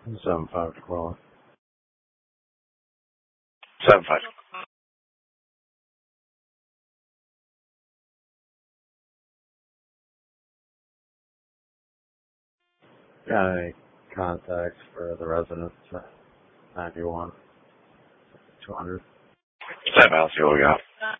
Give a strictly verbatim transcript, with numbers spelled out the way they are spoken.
Seven five Tacoma. Seven five. Got any contacts for the residents? ninety-one two hundred. Seven. I'll see what we got.